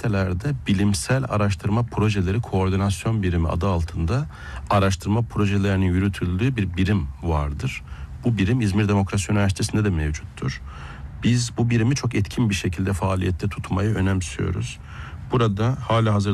üniversitelerde bilimsel araştırma projeleri koordinasyon birimi adı altında araştırma projelerinin yürütüldüğü bir birim vardır. Bu birim İzmir Demokrasi Üniversitesi'nde de mevcuttur. Biz bu birimi çok etkin bir şekilde faaliyette tutmayı önemsiyoruz. Burada halihazırda